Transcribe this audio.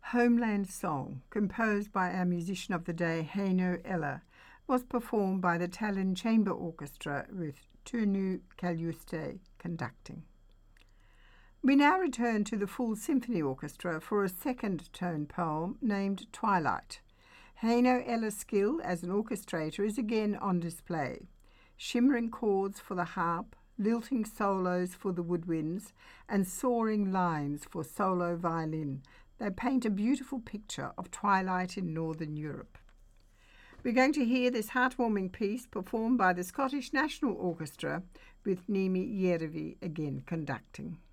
Homeland Song, composed by our musician of the day, Heino Eller, was performed by the Tallinn Chamber Orchestra with Tõnu Kaljuste conducting. We now return to the full symphony orchestra for a second tone poem named Twilight. Heino Eller's skill as an orchestrator is again on display. Shimmering chords for the harp, lilting solos for the woodwinds, and soaring lines for solo violin. They paint a beautiful picture of twilight in Northern Europe. We're going to hear this heartwarming piece performed by the Scottish National Orchestra with Niemi Järvi again conducting.